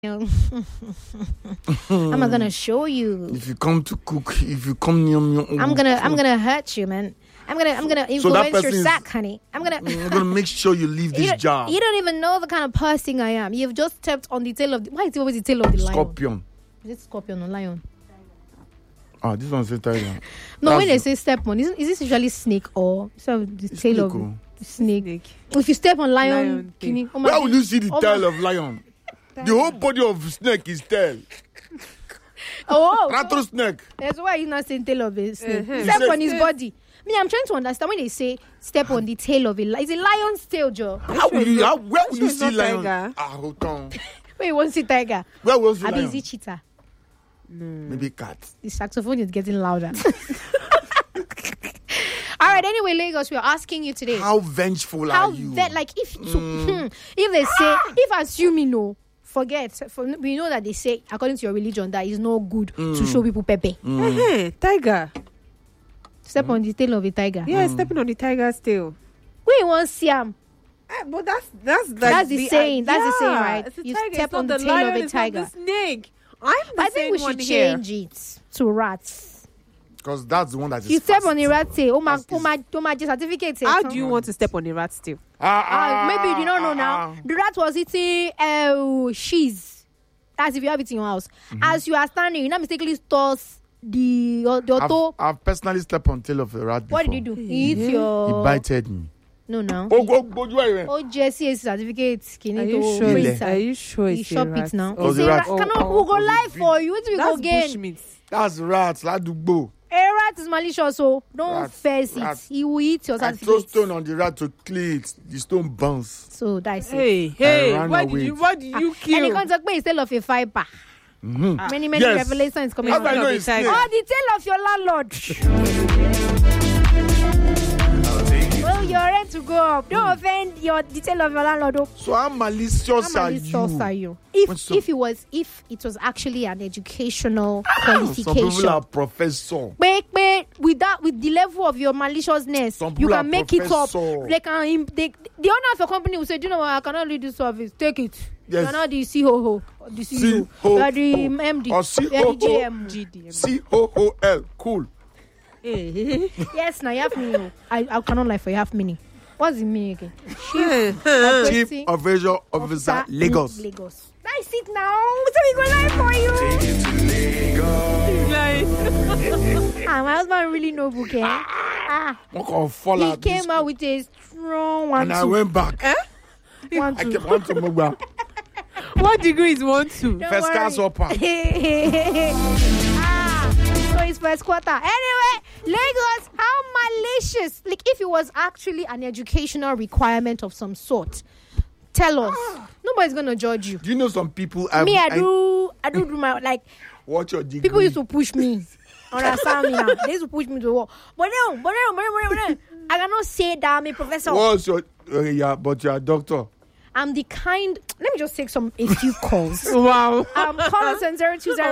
I'm not gonna show you. If you come to cook, if you come near me, I'm gonna hurt you, man. I'm gonna influence your sack, honey. I'm gonna make sure you leave this job. You don't even know the kind of person I am. You've just stepped on the tail of why is it always the tail of the lion? Scorpion. Is it scorpion or lion? Ah, this one says tiger. No, when they say step on, is this usually snake or the tail of the snake? If you step on lion where will you see the tail of lion? The whole body of snake is tail. Rattlesnake. That's why he's not saying tail of a snake. Step on his body. Me, I'm trying to understand when they say step on the tail of a lion. It's a lion's tail, Joe. Where will you see lion? Hold on. Where you won't see tiger? Where will you see lion? Is it cheetah? Maybe cat. The saxophone is getting louder. All right. Anyway, Lagos, we are asking you today. How vengeful are you? If they say, if assuming no. Forget. We know that they say, according to your religion, that it's no good to show people pepe. Tiger. Step on the tail of a tiger. Yeah, stepping on the tiger's tail. We want Siam. But that's the saying. That's the saying, right? You step on the tail of a tiger. It's not the snake. I think we should change it to rats. Because that's the one that is. You step on a rat tail. My certificate. How do you want to step on a rat's tail? Maybe you don't know now. The rat was eating cheese. That's if you have it in your house. As you are standing, you not mistakenly toss the toe. I've personally stepped on tail of a rat before. What did he do? He eats your. He bited me. No. Oh, Jesse certificate. Are you sure? You shop it now. Oh, the rat. Who go lie for you? What do we go gain? That's rats. Ladugbo. A rat is malicious, so don't face it. He will eat your certificate. I throw stone on the rat to kill it. The stone bounce. So that's it. Hey, what did you kill? And he comes up with a tail of a fiber. Many revelations coming out. The the tail of your landlord. Well, you're ready to go up. Don't offend the tail of your landlord. So how malicious are you? If it was actually an educational qualification. Some people are professor. But with the level of your maliciousness, you can make it up. The owner of your company will say, do you know what, I cannot lead this service. Take it. Yes. You're not the COO. The CEO. You're the MD. Or COOL. Cool. Yes, now you have meaning. I cannot lie for you. Have meaning. What's the meaning again? Chief Operations Officer, Lagos. That's it now. So we go lie for you. Take it to Lagos. My husband really know book. He came out with a strong one. And I went back. One, I kept on to move back. What degree is 1-2? First class upper. So it's first quarter. Anyway, Lagos, how malicious. Like if it was actually an educational requirement of some sort. Tell us. Nobody's gonna judge you. Do you know some people? I do my like. What your degree? People used to push me. Understand me now? They used to push me to the wall. But no. I cannot say that I'm a professor. What's your? But you're a doctor. I'm the kind. Let me just take a few calls. Wow. Call us on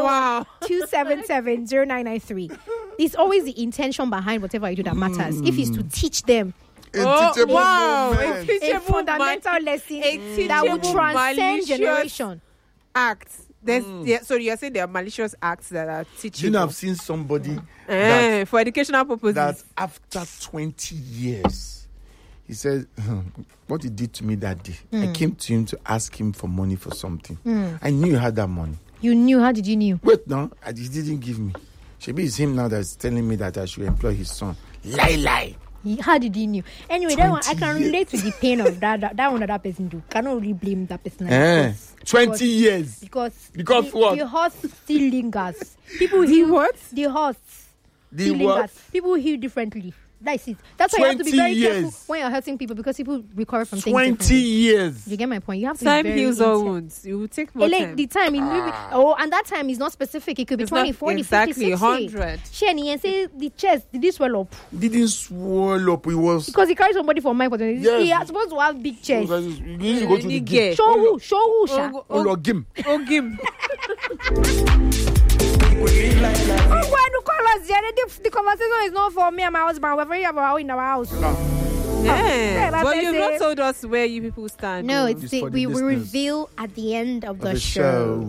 0202770993. It's always the intention behind whatever you do that matters. If it's to teach them. A fundamental lesson that will transcend generation. Acts. So you're saying there are malicious acts that are teaching. You know, I've seen somebody for educational purposes that after 20 years. He said, what he did to me that day. I came to him to ask him for money for something. I knew he had that money. You knew? How did you know? Wait, no. He didn't give me. Maybe it's him now that's telling me that I should employ his son. Lie. How did he know? Anyway, that one, I can relate to the pain of that one that person do. Cannot really blame that person. 20 years. Because what? The horse still lingers. People heal what? The horse. The still what? Lingers. People heal differently. That's it. That's why you have to be very careful when you're hurting people because people recover from things 20 years. You get my point? You have to time be very heals all wounds. You will take more time. The time. And that time is not specific. It could be 20, 40, exactly, 50, 60. 100. Shani, and say the chest, did it swell up? Didn't swell up. It was... Because he carried somebody for mine. Yes. He was supposed to have big chest. You go to the gym. Show who, Sha. Ologim. The conversation is not for me and my husband. We're very about in our house. Yeah, that's but it. you've not told us where you people stand. No, oh. it's It's for the we will listeners reveal at the end of the the show. show.